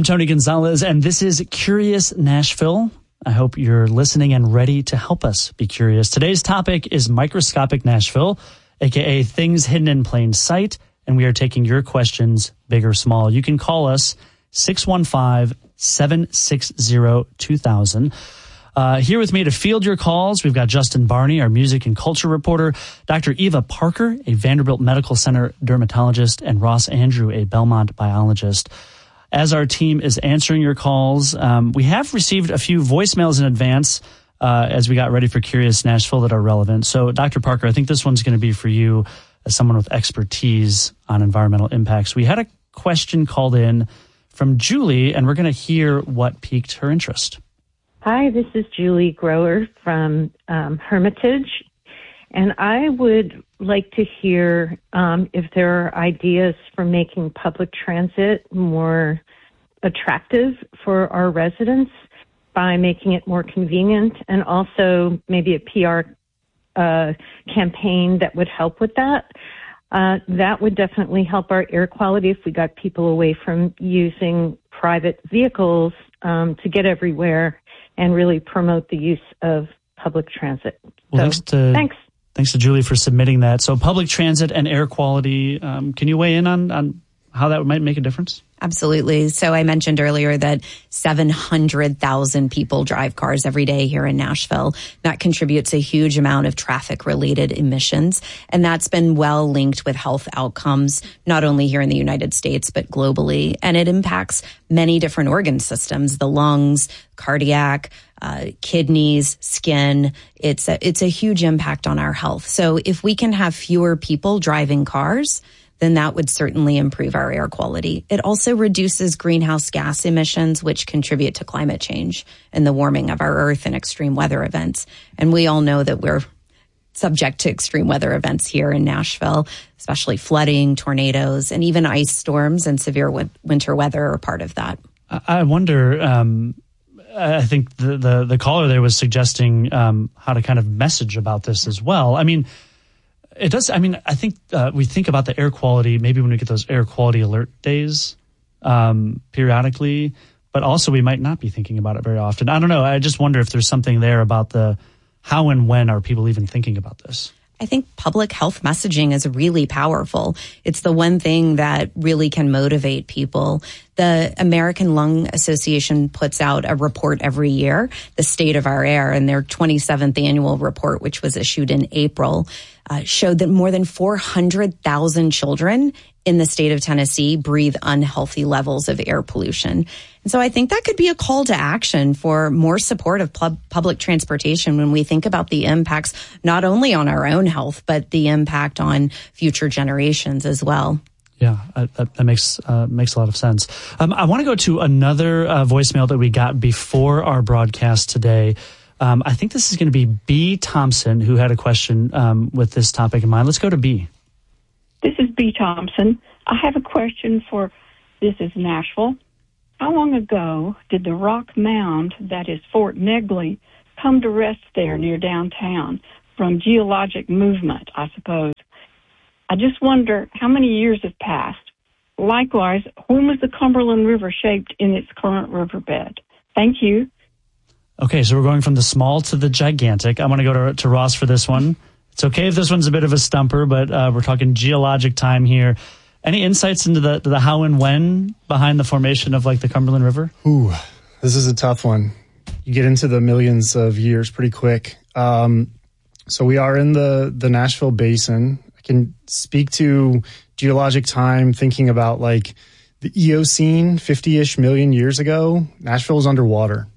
Tony Gonzalez, and this is Curious Nashville. I hope you're listening and ready to help us be curious. Today's topic is microscopic Nashville, aka things hidden in plain sight, and we are taking your questions, big or small. You can call us 615-760-2000. Here with me to field your calls, we've got Justin Barney, our music and culture reporter, Dr. Eva Parker, a Vanderbilt Medical Center dermatologist, and Ross Andrew, a Belmont biologist. As our team is answering your calls, we have received a few voicemails in advance as we got ready for Curious Nashville that are relevant. So, Dr. Parker, I think this one's going to be for you as someone with expertise on environmental impacts. We had a question called in from Julie, and we're going to hear what piqued her interest. Hi, this is Julie Grower from Hermitage, and I would like to hear if there are ideas for making public transit more attractive for our residents by making it more convenient, and also maybe a PR campaign that would help with that. That would definitely help our air quality if we got people away from using private vehicles to get everywhere and really promote the use of public transit. Well, so, thanks. Thanks to Julie for submitting that. So public transit and air quality, can you weigh in on how that might make a difference? Absolutely. So I mentioned earlier that 700,000 people drive cars every day here in Nashville. That contributes a huge amount of traffic-related emissions, and that's been well linked with health outcomes, not only here in the United States, but globally. And it impacts many different organ systems, the lungs, cardiac, kidneys, skin. It's a huge impact on our health. So if we can have fewer people driving cars, then that would certainly improve our air quality. It also reduces greenhouse gas emissions, which contribute to climate change and the warming of our Earth and extreme weather events. And we all know that we're subject to extreme weather events here in Nashville, especially flooding, tornadoes, and even ice storms and severe winter weather are part of that. I wonder, I think the caller there was suggesting how to kind of message about this as well. I mean, it does. I mean, I think we think about the air quality maybe when we get those air quality alert days periodically, but also we might not be thinking about it very often. I don't know. I just wonder if there's something there about the how and when are people even thinking about this? I think public health messaging is really powerful. It's the one thing that really can motivate people. The American Lung Association puts out a report every year, the state of our air, and their 27th annual report, which was issued in April, showed that more than 400,000 children in the state of Tennessee breathe unhealthy levels of air pollution. And so I think that could be a call to action for more support of public transportation when we think about the impacts not only on our own health, but the impact on future generations as well. Yeah, that makes a lot of sense. I want to go to another voicemail that we got before our broadcast today. I think this is going to be B. Thompson, who had a question with this topic in mind. Let's go to B. This is B. Thompson. I have a question for This is Nashville. How long ago did the rock mound, that is Fort Negley, come to rest there near downtown from geologic movement, I suppose? I just wonder how many years have passed. Likewise, when was the Cumberland River shaped in its current riverbed? Thank you. Okay, so we're going from the small to the gigantic. I'm going to go to Ross for this one. It's okay if this one's a bit of a stumper, but we're talking geologic time here. Any insights into the how and when behind the formation of like the Cumberland River? Ooh, this is a tough one. You get into the millions of years pretty quick. So we are in the Nashville Basin. I can speak to geologic time, thinking about like the Eocene 50-ish million years ago. Nashville was underwater.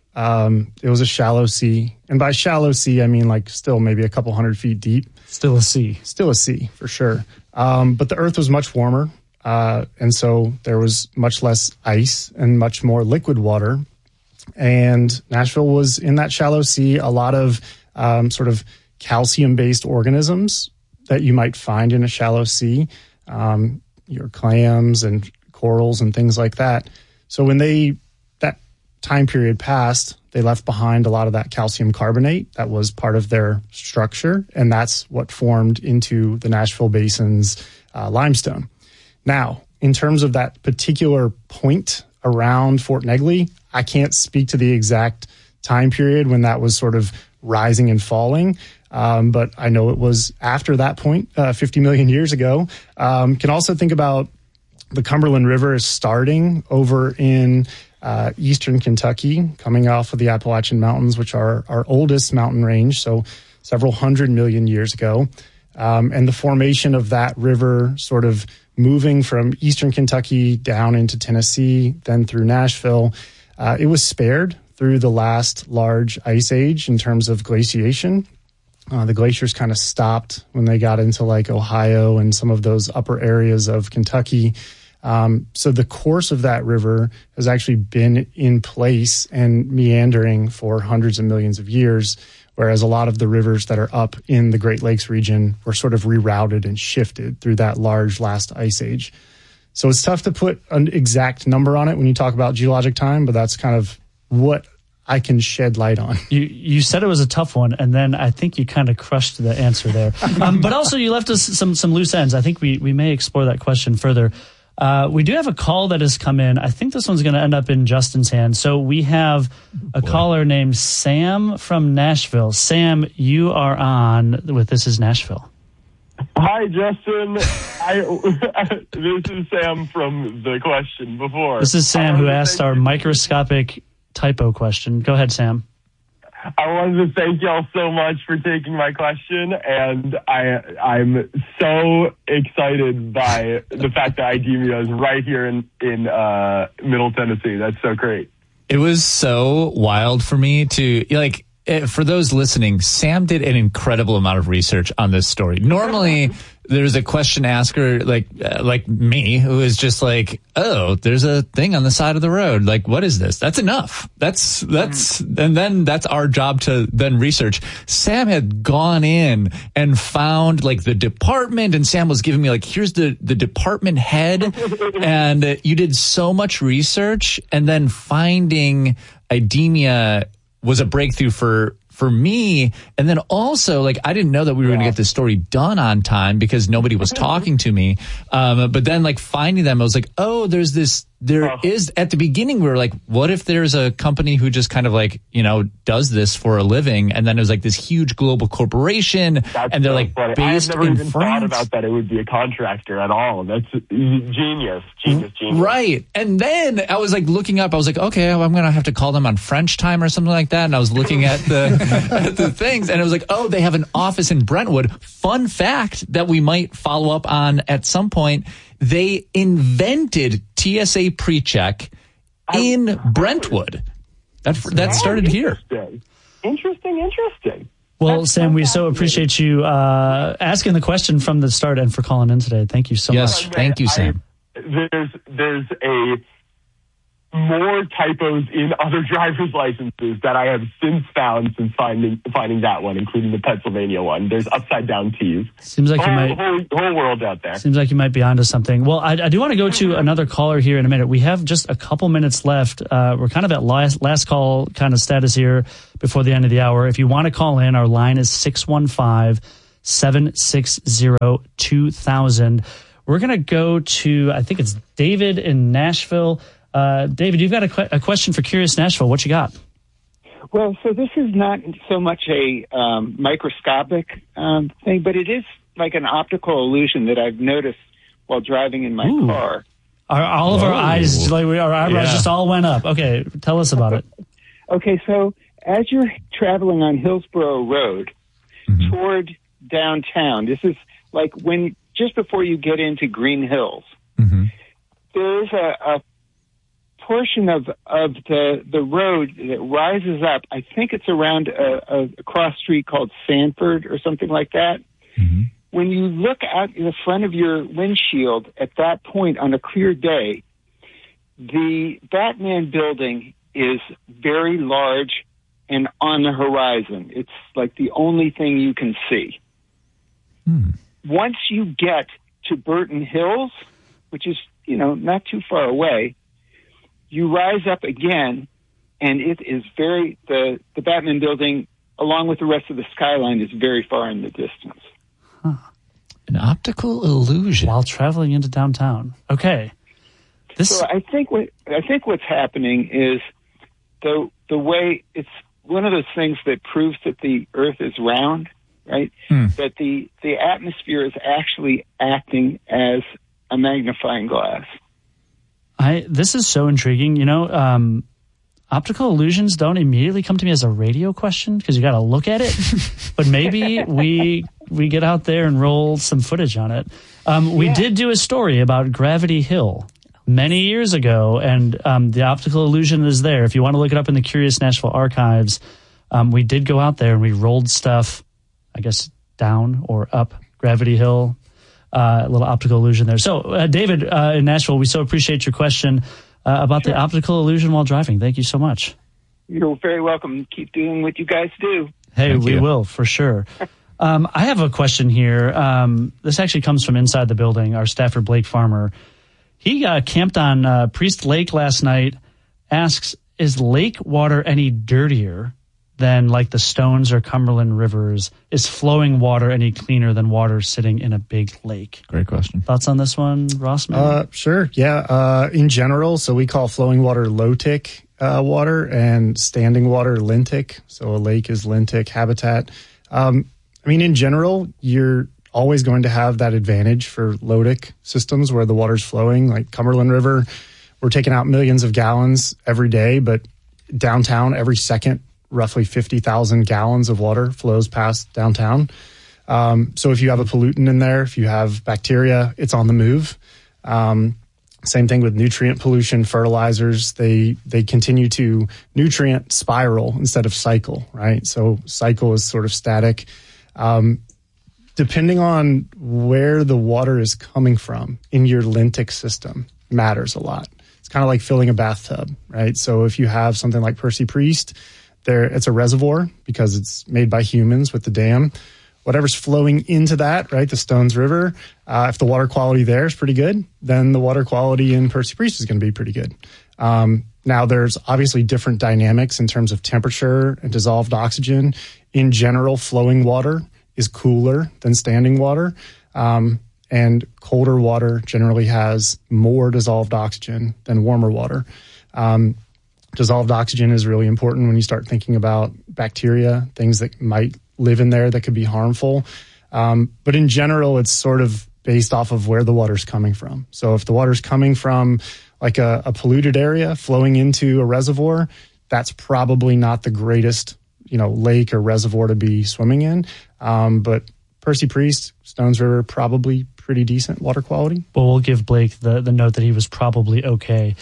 It was a shallow sea. And by shallow sea, I mean like still maybe a couple 100 feet deep. Still a sea. Still a sea, for sure. But the earth was much warmer. And so there was much less ice and much more liquid water. And Nashville was in that shallow sea. A lot of sort of calcium-based organisms that you might find in a shallow sea, your clams and corals and things like that. So when that time period passed, they left behind a lot of that calcium carbonate that was part of their structure, and that's what formed into the Nashville Basin's limestone. Now, in terms of that particular point around Fort Negley. I can't speak to the exact time period when that was sort of rising and falling, but I know it was after that point, 50 million years ago. Can also think about the Cumberland River is starting over in eastern Kentucky, coming off of the Appalachian Mountains, which are our oldest mountain range, so several 100 million years ago. And the formation of that river sort of moving from eastern Kentucky down into Tennessee, then through Nashville, it was spared through the last large ice age in terms of glaciation. The glaciers kind of stopped when they got into like Ohio and some of those upper areas of Kentucky. So the course of that river has actually been in place and meandering for hundreds of millions of years, whereas a lot of the rivers that are up in the Great Lakes region were sort of rerouted and shifted through that large last ice age. So it's tough to put an exact number on it when you talk about geologic time, but that's kind of what I can shed light on. You said it was a tough one, and then I think you kind of crushed the answer there. But also you left us some loose ends. I think we may explore that question further. We do have a call that has come in. I think this one's going to end up in Justin's hands. So we have a caller named Sam from Nashville. Sam, you are on with This is Nashville. Hi, Justin. This is Sam from the question before. This is Sam who asked our microscopic typo question. Go ahead, Sam. I wanted to thank y'all so much for taking my question, and I'm so excited by the fact that Idemia is right here in Middle Tennessee. That's so great. It was so wild for me to, like, for those listening, Sam did an incredible amount of research on this story. Normally, there's a question asker like me who is just like, oh, there's a thing on the side of the road. Like, what is this? That's enough. That's and then that's our job to then research. Sam had gone in and found like the department, and Sam was giving me like, here's the department head, and you did so much research, and then finding Idemia was a breakthrough for me. And then also, like, I didn't know that we were going to get this story done on time because nobody was talking to me. But then, like, finding them, I was like, oh, there is, at the beginning, we were like, what if there's a company who just kind of like, does this for a living? And then it was like this huge global corporation. That's and they're so like funny. based I never in even France. thought about that it would be a contractor at all. That's genius. Right. And then I was like looking up, I was like, okay, I'm going to have to call them on French time or something like that. And I was looking at the things, and it was like, oh, they have an office in Brentwood. Fun fact that we might follow up on at some point. They invented TSA PreCheck in Brentwood. That started here. Interesting. Well, That's Sam, we so appreciate you asking the question from the start and for calling in today. Thank you so much. Yes, thank you, Sam. There's a more typos in other driver's licenses that I have since found since finding that one, including the Pennsylvania one. There's upside down T's. Seems like whole world out there. Seems like you might be onto something. Well, I do want to go to another caller here in a minute. We have just a couple minutes left. We're kind of at last call kind of status here before the end of the hour. If you want to call in, our line is 615-760-2000. We're going to go to, I think it's David in Nashville. David, you've got a question for Curious Nashville. What you got? Well, so this is not so much a microscopic thing, but it is like an optical illusion that I've noticed while driving in my car. All of our eyes, our eyebrows just all went up. Okay, tell us about it. Okay, so as you're traveling on Hillsborough Road toward downtown, this is like just before you get into Green Hills, there is a portion of the road that rises up. I think it's around a cross street called Sanford or something like that. When you look out in the front of your windshield at that point on a clear day, the Batman building is very large and on the horizon. It's like the only thing you can see. Once you get to Burton Hills, which is, not too far away, you rise up again, and it is the Batman building, along with the rest of the skyline, is very far in the distance. An optical illusion. While traveling into downtown. Okay. So I think what's happening is the way it's one of those things that proves that the Earth is round, right? That the atmosphere is actually acting as a magnifying glass. This is so intriguing. Optical illusions don't immediately come to me as a radio question because you got to look at it. But maybe we get out there and roll some footage on it. We did do a story about Gravity Hill many years ago, and the optical illusion is there. If you want to look it up in the Curious Nashville archives, we did go out there and we rolled stuff, I guess, down or up Gravity Hill. A little optical illusion there. So, David, in Nashville, we so appreciate your question about the optical illusion while driving. Thank you so much. You're very welcome. Keep doing what you guys do. Hey, we will, for sure. I have a question here. This actually comes from inside the building. Our staffer, Blake Farmer, he camped on Priest Lake last night, asks, is lake water any dirtier than like the Stones or Cumberland rivers? Is flowing water any cleaner than water sitting in a big lake? Great question. Thoughts on this one, Ross? Sure. Yeah. In general, so we call flowing water low-tick water and standing water lintic. So a lake is lintic habitat. In general, you're always going to have that advantage for low-tick systems where the water's flowing. Like Cumberland River, we're taking out millions of gallons every day, but downtown every second, roughly 50,000 gallons of water flows past downtown. So if you have a pollutant in there, if you have bacteria, it's on the move. Same thing with nutrient pollution, fertilizers. They continue to nutrient spiral instead of cycle, right? So cycle is sort of static. Depending on where the water is coming from in your lintic system matters a lot. It's kind of like filling a bathtub, right? So if you have something like Percy Priest, it's a reservoir because it's made by humans with the dam. Whatever's flowing into that, right, the Stones River, if the water quality there is pretty good, then the water quality in Percy Priest is going to be pretty good. Now, there's obviously different dynamics in terms of temperature and dissolved oxygen. In general, flowing water is cooler than standing water, and colder water generally has more dissolved oxygen than warmer water. Dissolved oxygen is really important when you start thinking about bacteria, things that might live in there that could be harmful. But in general, it's sort of based off of where the water's coming from. So if the water's coming from like a polluted area flowing into a reservoir, that's probably not the greatest, lake or reservoir to be swimming in. But Percy Priest, Stones River, probably pretty decent water quality. Well, we'll give Blake the note that he was probably okay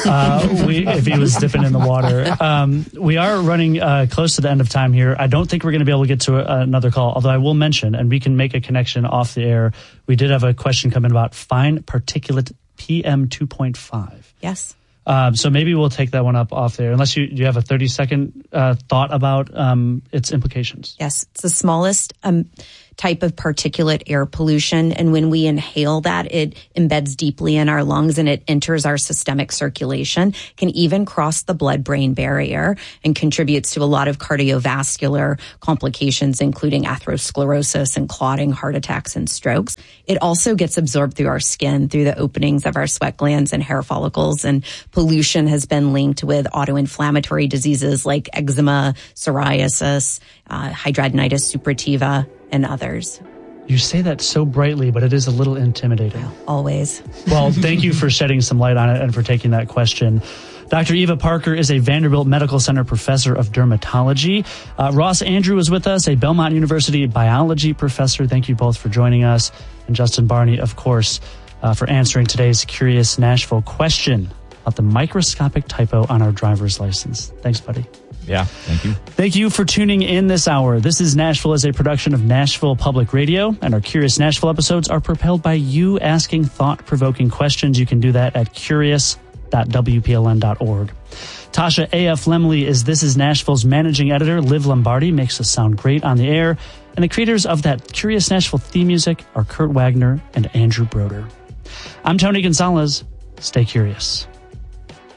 if he was dipping in the water. We are running close to the end of time here. I don't think we're going to be able to get to another call, although I will mention, and we can make a connection off the air, we did have a question come in about fine particulate PM 2.5. Yes. So maybe we'll take that one up off there, unless you have a 30-second thought about its implications. Yes, it's the smallest type of particulate air pollution. And when we inhale that, it embeds deeply in our lungs and it enters our systemic circulation, can even cross the blood-brain barrier and contributes to a lot of cardiovascular complications, including atherosclerosis and clotting, heart attacks, and strokes. It also gets absorbed through our skin, through the openings of our sweat glands and hair follicles. And pollution has been linked with autoinflammatory diseases like eczema, psoriasis, hidradenitis suppurativa, and others. You say that so brightly, but it is a little intimidating. Always. Well, thank you for shedding some light on it and for taking that question. Dr. Eva Parker is a Vanderbilt Medical Center professor of dermatology. Ross Andrew is with us, a Belmont University biology professor. Thank you both for joining us. And Justin Barney, of course, for answering today's Curious Nashville question about the microscopic typo on our driver's license. Thanks, buddy. Yeah, thank you. Thank you for tuning in this hour. This is Nashville is a production of Nashville Public Radio, and our Curious Nashville episodes are propelled by you asking thought-provoking questions. You can do that at curious.wpln.org. Tasha A.F. Lemley is This is Nashville's managing editor. Liv Lombardi makes us sound great on the air. And the creators of that Curious Nashville theme music are Kurt Wagner and Andrew Broder. I'm Tony Gonzalez. Stay curious.